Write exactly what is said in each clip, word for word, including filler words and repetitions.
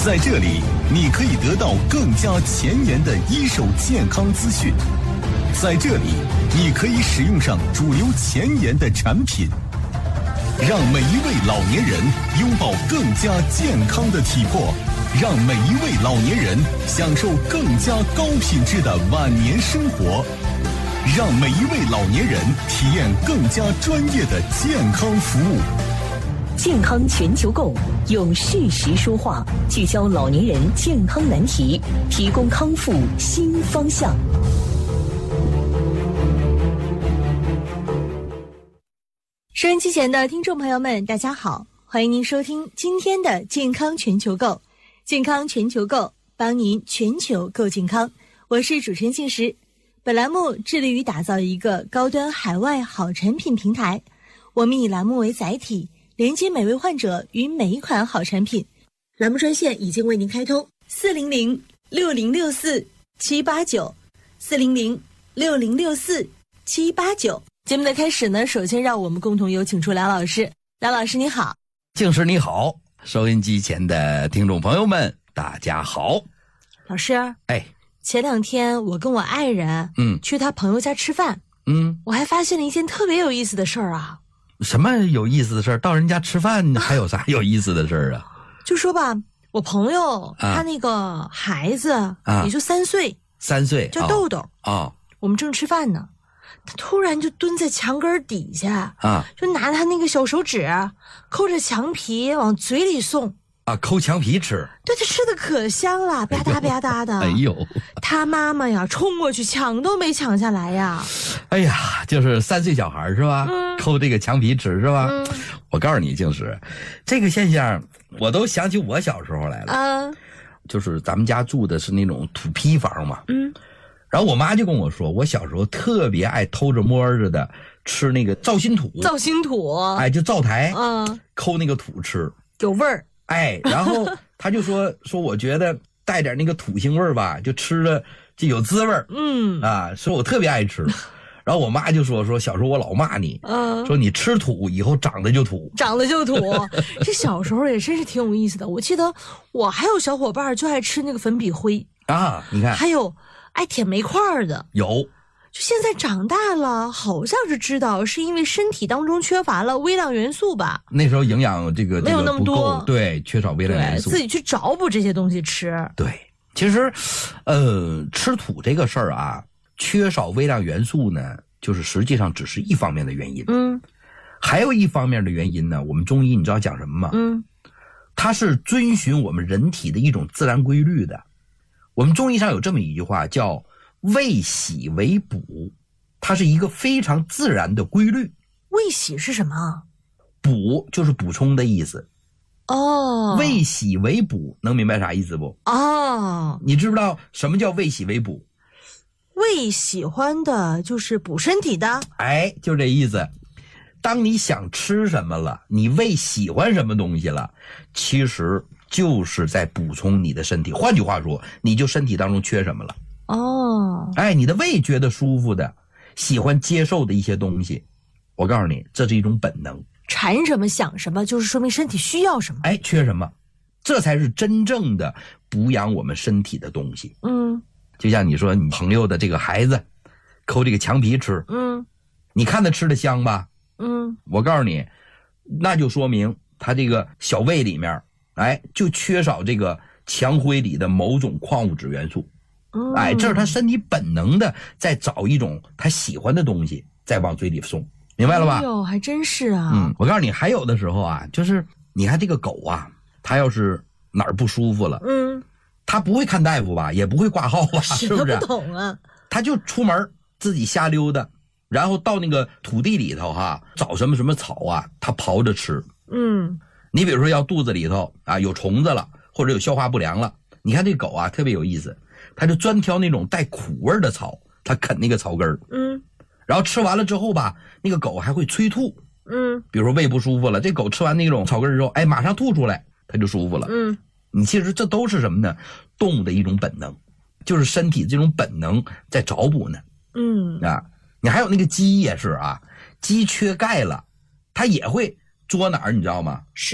在这里，你可以得到更加前沿的一手健康资讯。在这里，你可以使用上主流前沿的产品，让每一位老年人拥抱更加健康的体魄，让每一位老年人享受更加高品质的晚年生活，让每一位老年人体验更加专业的健康服务。 健康全球购用事实说话，聚焦老年人健康难题，提供康复新方向。 收音机前的听众朋友们，大家好，欢迎您收听今天的健康全球购。健康全球购，帮您全球购健康。我是主持人信实。本栏目致力于打造一个高端海外好产品平台，我们以栏目为载体，连接每位患者与每一款好产品。栏目专线已经为您开通：四零零六零六四七八九，四零零六零六四七八九。节目的开始呢，首先让我们共同有请出梁老师。梁老师你好。 静师你好，收音机前的听众朋友们大家好。 老师， 哎， 前两天我跟我爱人嗯去他朋友家吃饭， 嗯， 我还发现了一件特别有意思的事儿啊。 什么有意思的事儿？到人家吃饭还有啥有意思的事儿啊？ 就说吧，我朋友、 啊、 他那个孩子、 啊、 也就三岁， 三岁叫豆豆啊、哦， 我们正吃饭呢，他突然就蹲在墙根底下啊， 就拿他那个小手指抠着墙皮往嘴里送啊，抠墙皮吃， 对，他吃的可香了，吧嗒吧嗒的。 哎呦， 他妈妈呀，冲过去抢都没抢下来呀。 哎呀，就是三岁小孩是吧？嗯，抠这个墙皮吃是吧？嗯，我告诉你，静时，这个现象我都想起我小时候来了。 啊， 就是咱们家住的是那种土坯房嘛。 嗯， 然后我妈就跟我说，我小时候特别爱偷着摸着的吃那个造心土。 造心土， 哎，就灶台， 嗯， 抠那个土吃， 有味儿。 哎，然后他就说说，我觉得带点那个土腥味儿吧，就吃着就有滋味儿。 嗯啊，说我特别爱吃。然后我妈就说说小时候我老骂你， 嗯， 说你吃土以后长得就土， 长得就土。这小时候也真是挺有意思的。我记得我还有小伙伴就爱吃那个粉笔灰啊，你看， 还有爱舔煤块的， 有。 就现在长大了，好像是知道是因为身体当中缺乏了微量元素吧。 那时候营养这个没有那么多， 这个不够，对，缺少微量元素， 自己去找补这些东西吃。 对，其实，呃，吃土这个事儿啊，缺少微量元素呢，就是实际上只是一方面的原因。 嗯， 还有一方面的原因呢，我们中医你知道讲什么吗？ 嗯， 它是遵循我们人体的一种自然规律的。我们中医上有这么一句话叫为喜为补，它是一个非常自然的规律。 为喜是什么？ 补就是补充的意思。 哦， 为喜为补，能明白啥意思不？ 哦， 你知不知道什么叫为喜为补？ 为喜欢的就是补身体的。 哎，就这意思。当你想吃什么了，你为喜欢什么东西了，其实就是在补充你的身体。换句话说，你就身体当中缺什么了。 哦， 哎，你的胃觉得舒服的，喜欢接受的一些东西，我告诉你，这是一种本能。 馋什么想什么，就是说明身体需要什么。 哎，缺什么，这才是真正的补养我们身体的东西。 嗯， 就像你说，你朋友的这个孩子抠这个墙皮吃， 嗯， 你看他吃的香吧？ 嗯， 我告诉你，那就说明他这个小胃里面，哎，就缺少这个墙灰里的某种矿物质元素。 嗯， 哎，这是他身体本能的在找一种他喜欢的东西，再往嘴里送，明白了吧？ 哎呦，还真是啊。 嗯，我告诉你，还有的时候啊，就是你看这个狗啊，它要是哪儿不舒服了， 嗯， 它不会看大夫吧，也不会挂号吧，是不是？ 不懂啊， 它就出门自己瞎溜达，然后到那个土地里头哈，找什么什么草啊，它刨着吃。 嗯， 你比如说要肚子里头啊有虫子了，或者有消化不良了，你看这狗啊特别有意思，它就专挑那种带苦味的草，它啃那个草根儿， 嗯， 然后吃完了之后吧，那个狗还会催吐， 嗯， 比如说胃不舒服了，这狗吃完那种草根之后，哎，马上吐出来，它就舒服了。 嗯， 你其实这都是什么呢？动物的一种本能，就是身体这种本能在找补呢。 嗯啊，你还有那个鸡也是啊，鸡缺钙了，它也会捉哪儿，你知道吗？ 石头。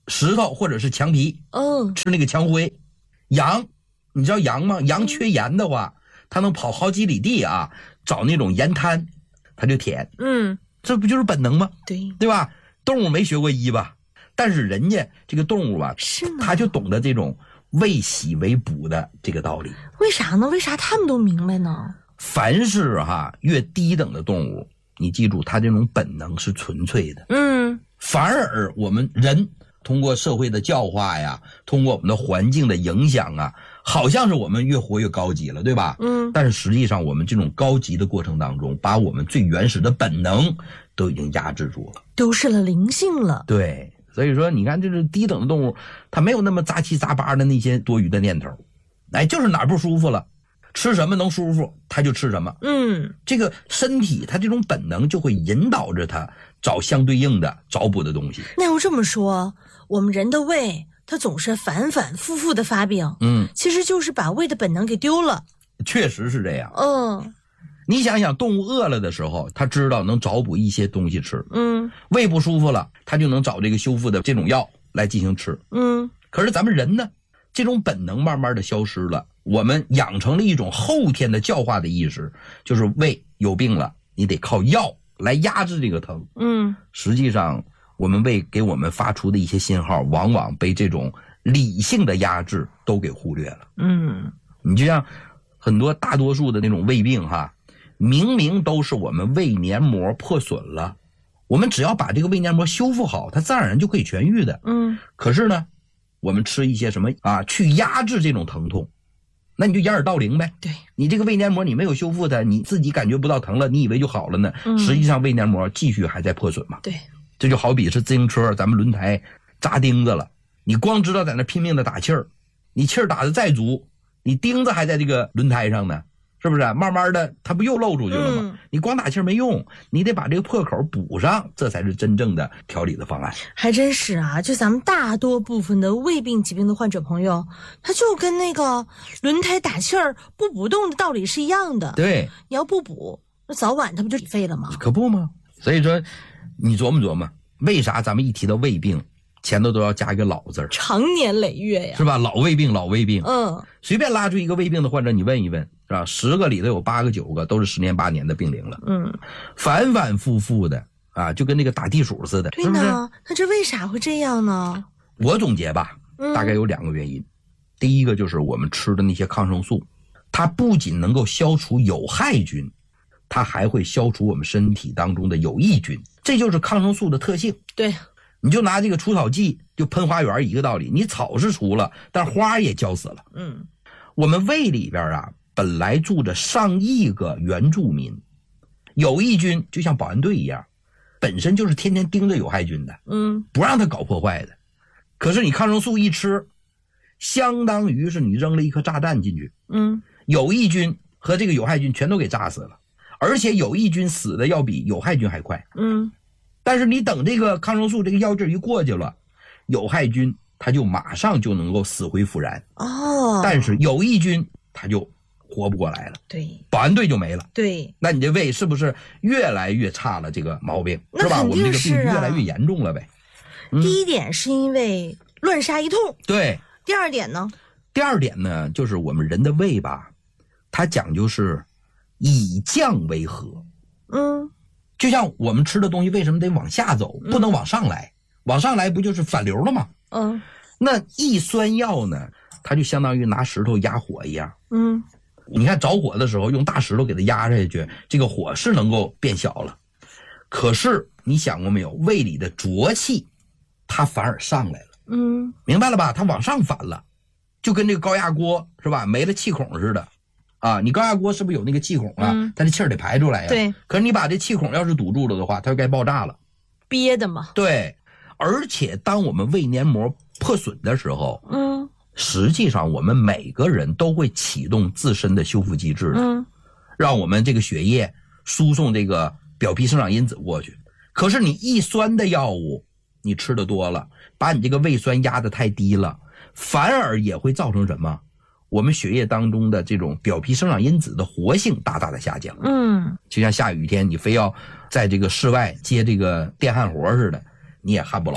石头或者是墙皮， 哦， 吃那个墙灰。羊，你知道羊吗？羊缺盐的话，它能跑好几里地啊，找那种盐滩，它就舔。 嗯， 这不就是本能吗？ 对， 对吧？动物没学过医吧，但是人家这个动物吧， 是吗？ 它就懂得这种为喜为补的这个道理。 为啥呢？为啥他们都明白呢？ 凡是哈越低等的动物，你记住，它这种本能是纯粹的。 嗯， 反而我们人通过社会的教化呀，通过我们的环境的影响啊，好像是我们越活越高级了，对吧？ 嗯， 但是实际上我们这种高级的过程当中，把我们最原始的本能都已经压制住了， 丢失了灵性了。 对，所以说你看，就是低等的动物，它没有那么杂七杂八的那些多余的念头，哎，就是哪儿不舒服了，吃什么能舒服，它就吃什么。 嗯， 这个身体它这种本能就会引导着它找相对应的找补的东西。 那要这么说，我们人的胃它总是反反复复的发病， 嗯， 其实就是把胃的本能给丢了。 确实是这样。 嗯， 你想想，动物饿了的时候，它知道能找补一些东西吃。 嗯， 胃不舒服了，它就能找这个修复的这种药来进行吃。 嗯， 可是咱们人呢，这种本能慢慢的消失了，我们养成了一种后天的教化的意识，就是胃有病了，你得靠药来压制这个疼。 嗯， 实际上我们胃给我们发出的一些信号，往往被这种理性的压制都给忽略了。 嗯， 你就像很多大多数的那种胃病哈，明明都是我们胃黏膜破损了，我们只要把这个胃黏膜修复好，它自然而然就可以痊愈的。 嗯， 可是呢，我们吃一些什么啊，去压制这种疼痛，那你就掩耳盗铃呗。 对， 你这个胃黏膜你没有修复它，你自己感觉不到疼了，你以为就好了呢？ 嗯， 实际上胃黏膜继续还在破损嘛。 对， 这就好比是自行车咱们轮胎扎钉子了，你光知道在那拼命的打气儿，你气儿打得再足，你钉子还在这个轮胎上呢，是不是？慢慢的它不又漏出去了吗？ 嗯， 你光打气儿没用，你得把这个破口补上，这才是真正的调理的方案。 还真是啊，就咱们大多部分的胃病疾病的患者朋友，他就跟那个轮胎打气儿不补动的道理是一样的。 对， 你要不补，那早晚它不就废了吗？ 可不吗？所以说你琢磨琢磨，为啥咱们一提到胃病前头都要加一个老字儿， 长年累月呀， 是吧？老胃病，老胃病。 嗯， 随便拉出一个胃病的患者，你问一问，是吧？十个里头有八个九个都是十年八年的病龄了。 嗯， 反反复复的啊，就跟那个打地鼠似的， 对是不是？ 呢，那这为啥会这样呢？ 我总结吧，大概有两个原因。嗯，第一个就是我们吃的那些抗生素，它不仅能够消除有害菌，它还会消除我们身体当中的有益菌，这就是抗生素的特性。 对， 你就拿这个除草剂就喷花园一个道理，你草是除了，但花也浇死了。 嗯， 我们胃里边啊，本来住着上亿个原住民，有益菌就像保安队一样，本身就是天天盯着有害菌的， 嗯， 不让它搞破坏的。可是你抗生素一吃，相当于是你扔了一颗炸弹进去， 嗯， 有益菌和这个有害菌全都给炸死了，而且有益菌死的要比有害菌还快。 嗯， 但是你等这个抗生素这个药劲一过去了，有害菌它就马上就能够死灰复燃。 哦， 但是有益菌它就活不过来了， 对， 保安队就没了。 对， 那你这胃是不是越来越差了？这个毛病是吧？ 那肯定我们这个病是啊越来越严重了呗。嗯， 第一点是因为乱杀一通， 对。 第二点呢？ 第二点呢，就是我们人的胃吧，它讲究是以降为和。 嗯， 就像我们吃的东西为什么得往下走，不能往上来？往上来不就是反流了吗？ 嗯， 那抑酸药呢，它就相当于拿石头压火一样。 嗯， 你看着火的时候用大石头给它压下去，这个火是能够变小了。可是你想过没有，胃里的浊气它反而上来了。 嗯， 明白了吧？它往上反了，就跟这个高压锅是吧，没了气孔似的啊。你高压锅是不是有那个气孔啊？ 嗯， 它的气儿得排出来呀。 对。 可是你把这气孔要是堵住了的话，它就该爆炸了， 憋的嘛。 对。而且当我们胃黏膜破损的时候， 嗯， 实际上我们每个人都会启动自身的修复机制的， 嗯， 让我们这个血液输送这个表皮生长因子过去。可是你抑酸的药物你吃的多了，把你这个胃酸压得太低了，反而也会造成什么？我们血液当中的这种表皮生长因子的活性大大的下降。 嗯， 就像下雨天你非要在这个室外接这个电焊活似的，你也焊不牢固。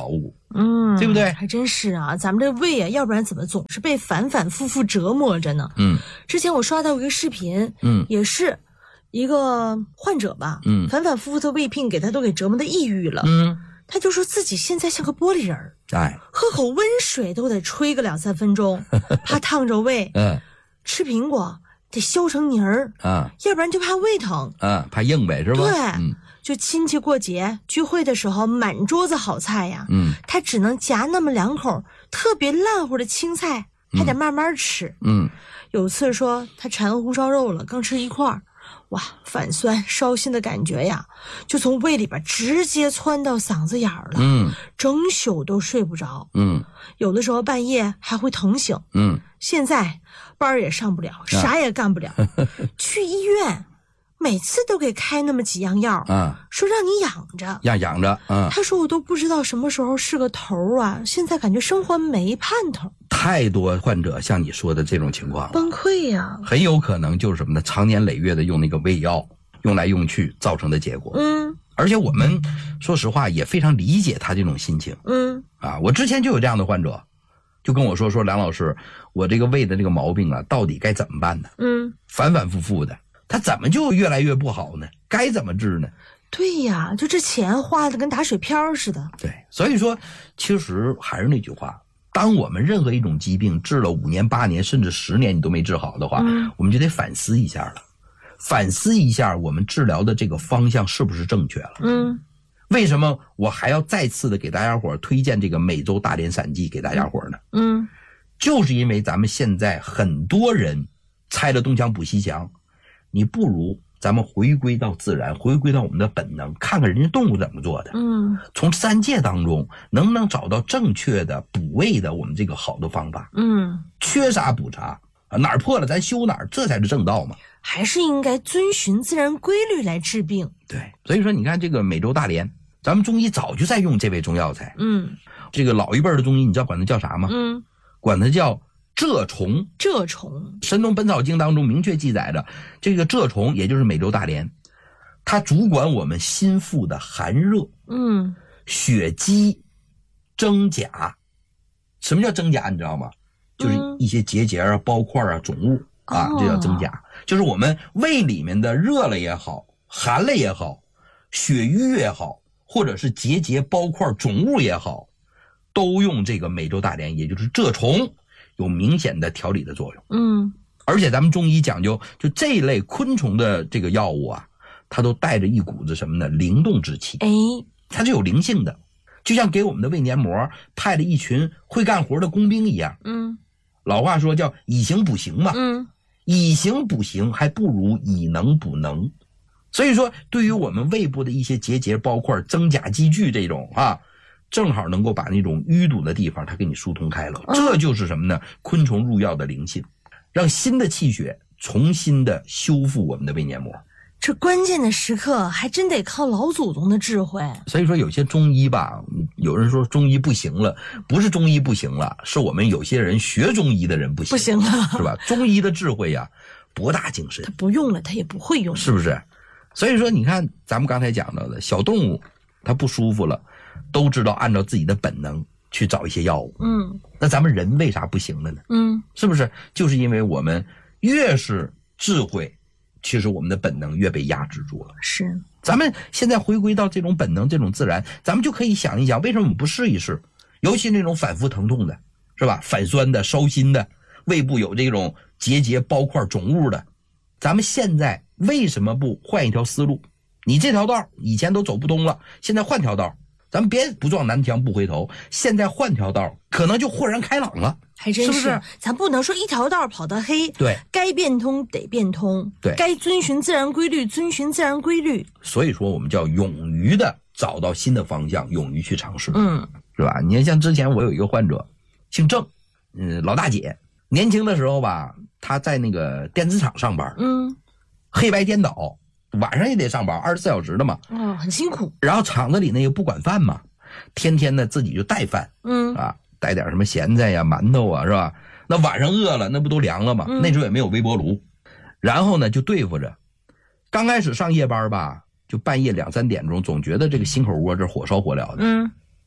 嗯， 对不对？ 还真是啊，咱们这胃啊，要不然怎么总是被反反复复折磨着呢？ 嗯， 之前我刷到一个视频， 嗯， 也是一个患者吧， 嗯， 反反复复的胃病给他都给折磨的抑郁了， 嗯， 他就说自己现在像个玻璃人儿， 哎， 喝口温水都得吹个两三分钟，怕烫着胃， 嗯， 吃苹果得削成泥儿啊， 要不然就怕胃疼， 啊，怕硬呗，是吧？ 对， 嗯。 就亲戚过节聚会的时候，满桌子好菜呀， 嗯， 他只能夹那么两口特别烂乎的青菜，还得慢慢吃。 嗯， 有次说他馋红烧肉了，刚吃一块儿，哇，反酸烧心的感觉呀，就从胃里边直接窜到嗓子眼儿了。 嗯， 整宿都睡不着。 嗯， 有的时候半夜还会疼醒。 嗯， 现在班儿也上不了，啥也干不了，去医院。每次都给开那么几样药啊， 说让你养着， 要养着啊。 他说我都不知道什么时候是个头啊，现在感觉生活没盼头。 太多患者像你说的这种情况， 崩溃呀、啊， 很有可能就是什么呢？常年累月的用那个胃药，用来用去造成的结果。 嗯， 而且我们说实话也非常理解他这种心情。 嗯， 啊，我之前就有这样的患者，就跟我说说梁老师，我这个胃的这个毛病啊，到底该怎么办呢？ 嗯， 反反复复的。他怎么就越来越不好呢？该怎么治呢？ 对呀，就这钱花的跟打水漂似的。 对，所以说，其实还是那句话，当我们任何一种疾病治了五年、八年，甚至十年你都没治好的话，嗯、我们就得反思一下了，反思一下我们治疗的这个方向是不是正确了。 嗯， 为什么我还要再次的给大家伙推荐这个美洲大连散剂给大家伙呢？ 嗯， 就是因为咱们现在很多人拆了东墙补西墙。你不如咱们回归到自然，回归到我们的本能，看看人家动物怎么做的。 嗯， 从三界当中能不能找到正确的补胃的我们这个好的方法？ 嗯， 缺啥补啥啊，哪儿破了咱修哪儿，这才是正道嘛。 还是应该遵循自然规律来治病。 对，所以说你看这个美洲大连，咱们中医早就在用这味中药材。 嗯， 这个老一辈的中医，你知道管它叫啥吗？ 嗯， 管它叫蛰虫。 蛰虫， 《神农本草经》当中明确记载着，这个蛰虫也就是美洲大连，它主管我们心腹的寒热， 嗯， 血积、真假。什么叫真假？你知道吗？就是一些结节啊、包块啊、肿物啊，这叫真假。就是我们胃里面的热了也好，寒了也好，血瘀也好，或者是结节、包块、肿物也好，都用这个美洲大连，也就是蛰虫。有明显的调理的作用。 嗯， 而且咱们中医讲究，就这一类昆虫的这个药物啊，它都带着一股子什么呢？灵动之气。 哎， 它是有灵性的，就像给我们的胃黏膜派了一群会干活的工兵一样。 嗯， 老话说叫以形补形嘛。 嗯， 以形补形还不如以能补能。所以说，对于我们胃部的一些结节、包块、真假积聚这种啊。正好能够把那种淤堵的地方它给你疏通开了，这就是什么呢？昆虫入药的灵性，让新的气血重新的修复我们的胃黏膜。 这关键的时刻还真得靠老祖宗的智慧。 所以说有些中医吧，有人说中医不行了，不是中医不行了，是我们有些人学中医的人不行， 不行了， 是吧？中医的智慧呀，博大精深。 他不用了，他也不会用， 是不是？所以说你看咱们刚才讲到的小动物，它不舒服了。都知道按照自己的本能去找一些药物， 嗯， 那咱们人为啥不行了呢？ 嗯， 是不是？就是因为我们越是智慧，其实我们的本能越被压制住了。 是， 咱们现在回归到这种本能、这种自然，咱们就可以想一想，为什么我们不试一试？尤其那种反复疼痛的，是吧？反酸的、烧心的，胃部有这种结节、包块、肿物的，咱们现在为什么不换一条思路？你这条道以前都走不通了，现在换条道。咱们别不撞南墙不回头，现在换条道可能就豁然开朗了， 还真是， 是不是？ 咱不能说一条道跑到黑， 对， 该变通得变通， 对， 该遵循自然规律遵循自然规律。 所以说我们叫勇于的找到新的方向，勇于去尝试， 嗯， 是吧？你看像之前我有一个患者，姓郑，嗯，老大姐，年轻的时候吧，她在那个电子厂上班， 嗯， 黑白颠倒。晚上也得上班，二十四小时的嘛， 哦，很辛苦。 然后厂子里呢又不管饭嘛，天天呢自己就带饭， 嗯啊，带点什么咸菜呀、馒头啊，是吧？那晚上饿了，那不都凉了吗？ 嗯、 那时候也没有微波炉，然后呢就对付着。刚开始上夜班吧，就半夜两三点钟，总觉得这个心口窝这火烧火燎的， 嗯，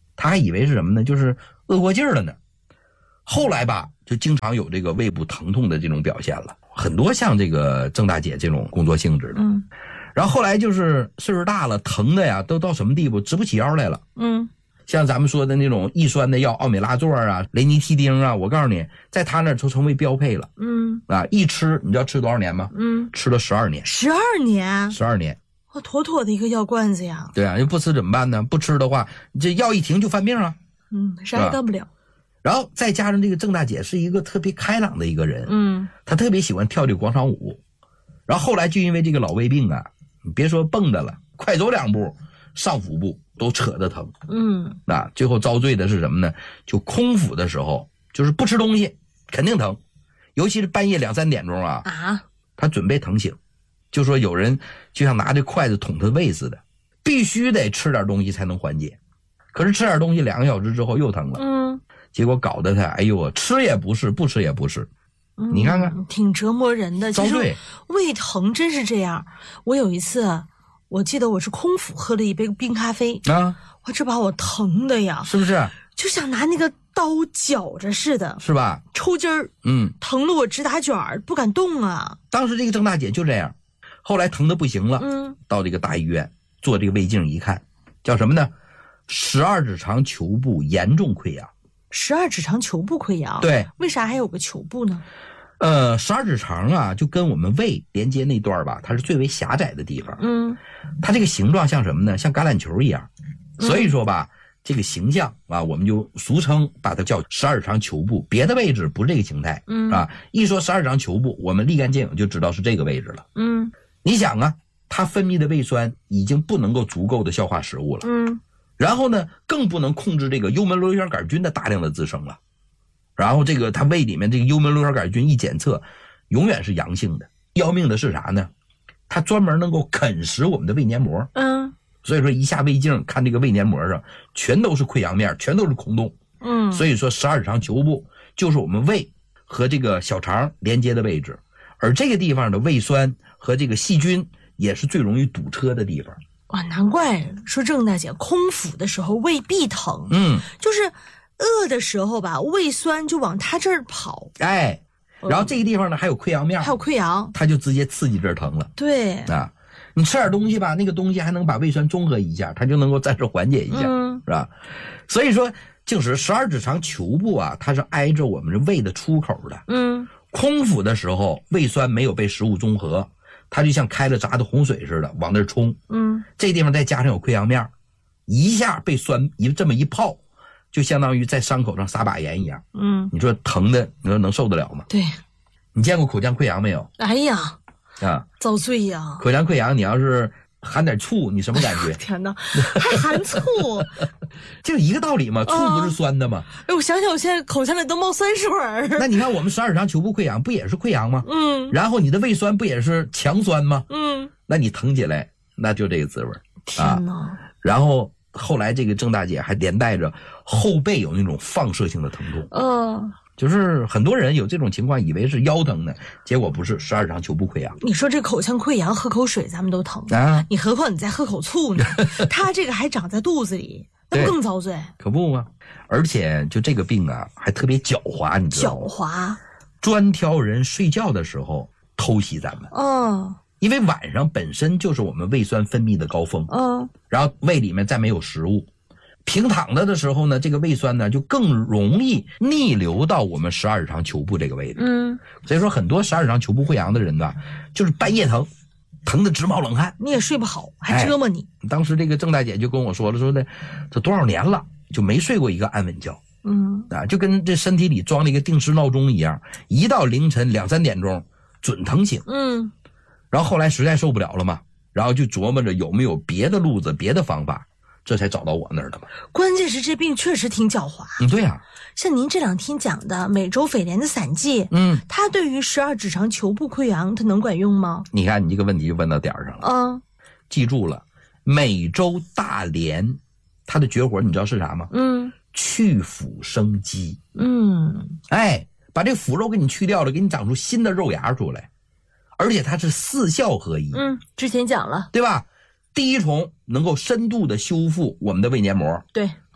他还以为是什么呢？就是饿过劲儿了呢。后来吧，就经常有这个胃部疼痛的这种表现了，很多像这个郑大姐这种工作性质的。 嗯， 然后后来就是岁数大了，疼的呀，都到什么地步，直不起腰来了。 嗯， 像咱们说的那种抑酸的药，奥美拉唑啊、雷尼替丁啊，我告诉你，在他那儿都成为标配了。 嗯， 啊，一吃，你知道吃多少年吗？ 嗯， 吃了十二年。 十二年， 十二年。 我妥妥的一个药罐子呀。 对啊，要不吃怎么办呢？不吃的话，这药一停就犯病啊。 嗯，啥也干不了。 然后再加上这个郑大姐是一个特别开朗的一个人， 嗯， 她特别喜欢跳这个广场舞。然后后来就因为这个老胃病啊，你别说蹦的了，快走两步，上腹部都扯得疼。 嗯， 啊，最后遭罪的是什么呢？就空腹的时候，就是不吃东西，肯定疼，尤其是半夜两三点钟啊， 啊， 她准备疼醒，就说有人就像拿着筷子捅她胃似的，必须得吃点东西才能缓解。可是吃点东西两个小时之后又疼了， 嗯， 结果搞得她哎呦，吃也不是，不吃也不是。 嗯， 你看看， 挺折磨人的。 遭罪， 胃疼真是这样。我有一次，我记得我是空腹喝了一杯冰咖啡啊， 哇，这把我疼的呀， 是不是？ 就像拿那个刀绞着似的， 是吧？ 抽筋儿， 嗯， 疼得我直打卷儿，不敢动啊。 当时这个郑大姐就这样，后来疼得不行了， 嗯， 到这个大医院做这个胃镜一看，叫什么呢？十二指肠球部严重溃疡。 十二指肠球部溃疡， 对， 为啥还有个球部呢？ 呃，十二指肠啊，就跟我们胃连接那段吧，它是最为狭窄的地方。 嗯， 它这个形状像什么呢？像橄榄球一样。所以说吧，嗯、这个形象啊，我们就俗称把它叫十二指肠球部，别的位置不是这个形态。 嗯啊，一说十二指肠球部，我们立竿见影就知道是这个位置了。 嗯， 你想啊，它分泌的胃酸已经不能够足够的消化食物了。 嗯。 然后呢，更不能控制这个幽门螺旋杆菌的大量的滋生了。然后这个它胃里面这个幽门螺旋杆菌一检测，永远是阳性的。要命的是啥呢？它专门能够啃食我们的胃黏膜。 嗯， 所以说一下胃镜看这个胃黏膜上全都是溃疡面，全都是空洞。 嗯， 所以说十二指肠球部就是我们胃和这个小肠连接的位置，而这个地方的胃酸和这个细菌也是最容易堵车的地方。 哇，难怪说郑大姐空腹的时候胃必疼。 嗯， 就是饿的时候吧，胃酸就往他这儿跑。 哎，然后这个地方呢还有溃疡面， 还有溃疡， 它就直接刺激这儿疼了。 对啊，你吃点东西吧，那个东西还能把胃酸中和一下，它就能够暂时缓解一下， 嗯、 是吧？所以说，就是十二指肠球部啊，它是挨着我们胃的出口的。 嗯， 空腹的时候，胃酸没有被食物中和。它就像开了闸的洪水似的往那儿冲， 嗯， 这地方再加上有溃疡面，一下被酸一这么一泡，就相当于在伤口上撒把盐一样， 嗯， 你说疼的，你说能受得了吗？ 对， 你见过口腔溃疡没有？ 哎呀， 啊， 遭罪呀！ 口腔溃疡，你要是含点醋，你什么感觉？ 哎、天哪，还含醋， 就一个道理嘛，醋不是酸的吗？ 哎，我想想，我现在口腔里都冒酸水儿。 那你看我们十二指肠球部溃疡不也是溃疡吗？ 嗯， 然后你的胃酸不也是强酸吗？ 嗯， 那你疼起来，那就这个滋味。 天哪！ 啊、然后后来这个郑大姐还连带着后背有那种放射性的疼痛。 嗯、呃。 就是很多人有这种情况，以为是腰疼呢，结果不是，十二指肠球部溃疡。 你说这口腔溃疡，喝口水咱们都疼啊， 你何况你再喝口醋呢？他这个还长在肚子里，那不更遭罪？ 可不吗？而且就这个病啊，还特别狡猾，你知道吗？ 狡猾， 专挑人睡觉的时候偷袭咱们。 哦， 因为晚上本身就是我们胃酸分泌的高峰， 嗯， 然后胃里面再没有食物。平躺着的时候呢，这个胃酸呢就更容易逆流到我们十二指肠球部这个位置。 嗯， 所以说很多十二指肠球部溃疡的人呢，就是半夜疼，疼得直冒冷汗， 你也睡不好，还折磨你。 哎、当时这个郑大姐就跟我说了，说的这多少年了就没睡过一个安稳觉。 嗯， 啊，就跟这身体里装了一个定时闹钟一样，一到凌晨两三点钟准疼醒。 嗯， 然后后来实在受不了了嘛，然后就琢磨着有没有别的路子、别的方法。这才找到我那儿的嘛。 关键是这病确实挺狡猾。 嗯，对呀、啊。 像您这两天讲的美洲匪莲的散剂， 嗯， 它对于十二指肠球部溃疡，它能管用吗？ 你看，你这个问题就问到点儿上了。 嗯， 记住了，美洲大莲，它的绝活你知道是啥吗？ 嗯， 去腐生肌。 嗯， 哎，把这腐肉给你去掉了，给你长出新的肉芽出来，而且它是四效合一。 嗯，之前讲了， 对吧？第一重能够深度的修复我们的胃黏膜， 对。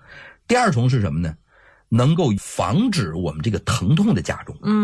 第二重是什么呢？能够防止我们这个疼痛的加重。 嗯。